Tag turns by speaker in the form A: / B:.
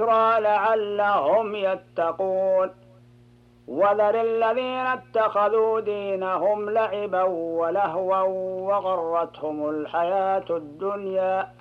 A: لعلهم يتقون وذر الذين اتخذوا دينهم لعبا ولهوا وغرتهم الحياة الدنيا